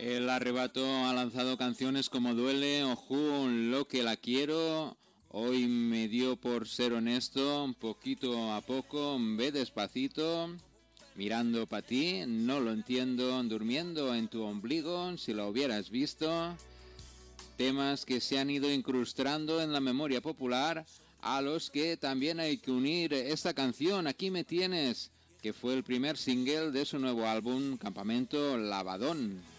El Arrebato ha lanzado canciones como Duele, Ojú, Lo que la quiero, Hoy me dio por ser honesto, Poquito a poco, Ve despacito, Mirando pa' ti, No lo entiendo, Durmiendo en tu ombligo, Si lo hubieras visto. Temas que se han ido incrustando en la memoria popular, a los que también hay que unir esta canción, Aquí me tienes, que fue el primer single de su nuevo álbum, Campamento Lavadón.